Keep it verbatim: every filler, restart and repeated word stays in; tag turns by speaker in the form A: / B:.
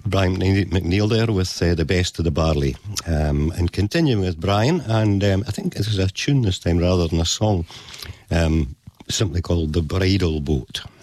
A: Brian McNeil there with uh, The Best of the Barley. Um, and continuing with Brian, and um, I think this is a tune this time rather than a song, um, simply called The Bridal Boat.